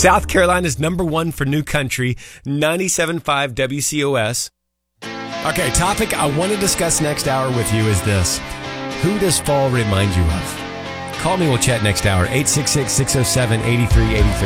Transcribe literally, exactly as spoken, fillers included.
South Carolina's number one for new country, ninety-seven point five W C O S. Okay, topic I want to discuss next hour with you is this. Who does fall remind you of? Call me, we'll chat next hour, eight six six, six oh seven, eight three eight three.